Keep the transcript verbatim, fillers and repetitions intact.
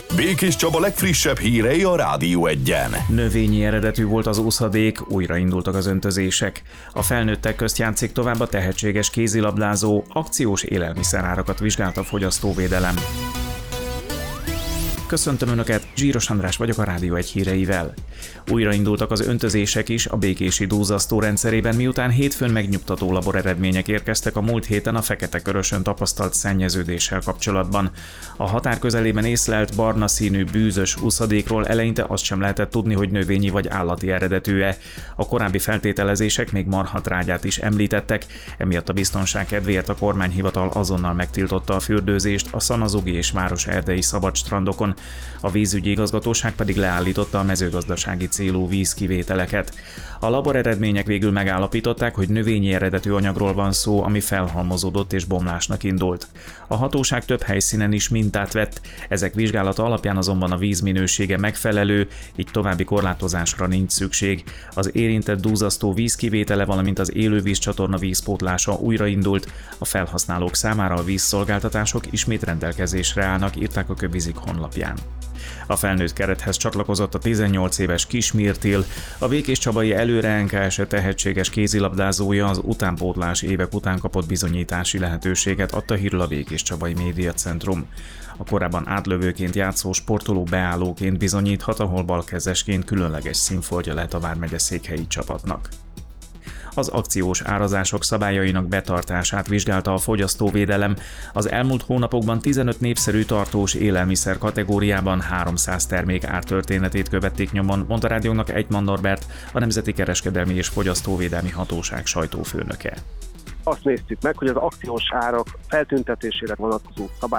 Békés Csaba legfrissebb hírei a Rádió Egyen. Növényi eredetű volt az úszadék, újraindultak az öntözések. A felnőttek közt játszik tovább a tehetséges kézilabdázó, akciós élelmiszerárakat vizsgált a fogyasztóvédelem. Köszöntöm Önöket, Zsíros András vagyok a Rádió Egy híreivel. Újraindultak az öntözések is a békési duzzasztó rendszerében, miután hétfőn megnyugtató laboreredmények érkeztek a múlt héten a Fekete-Körösön tapasztalt szennyeződéssel kapcsolatban. A határ közelében észlelt barna színű bűzös úszadékról eleinte azt sem lehetett tudni, hogy növényi vagy állati eredetű-e. A korábbi feltételezések még marhatrágyát is említettek, emiatt a biztonság kedvéért a kormányhivatal azonnal megtiltotta a fürdőzést a szanazugi és városerdei szabadstrandokon. A vízügyi igazgatóság pedig leállította a mezőgazdasági célú vízkivételeket. A laboreredmények végül megállapították, hogy növényi eredetű anyagról van szó, ami felhalmozódott és bomlásnak indult. A hatóság több helyszínen is mintát vett, ezek vizsgálata alapján azonban a víz minősége megfelelő, így további korlátozásra nincs szükség. Az érintett duzzasztó vízkivétele, valamint az élővízcsatorna vízpótlása újraindult, a felhasználók számára a vízszolgáltatások ismét rendelkezésre állnak, írták a Kövizik honlapján. A felnőtt kerethez csatlakozott a tizennyolc éves Kis Mirtil, a békéscsabai előre en ká es tehetséges kézilabdázója az utánpótlás évek után kapott bizonyítási lehetőséget, adta hírül a Békéscsabai Médiacentrum. A korábban átlövőként játszó sportoló beállóként bizonyíthat, ahol balkezesként különleges színfoltja lehet a vármegye székhelyi csapatnak. Az akciós árazások szabályainak betartását vizsgálta a fogyasztóvédelem. Az elmúlt hónapokban tizenöt népszerű tartós élelmiszer kategóriában háromszáz termék ártörténetét követték nyomon, mondta a rádiónak Egyman Norbert, a Nemzeti Kereskedelmi és Fogyasztóvédelmi Hatóság sajtófőnöke. Azt néztük meg, hogy az akciós árak feltüntetésére vonatkozó szabály